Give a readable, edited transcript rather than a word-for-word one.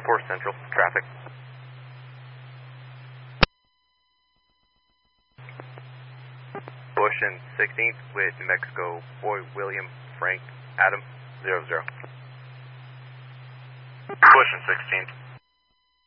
4 Central, traffic. Bush and 16th with New Mexico, Boy, William, Frank, Adam, 00. Bush and 16th.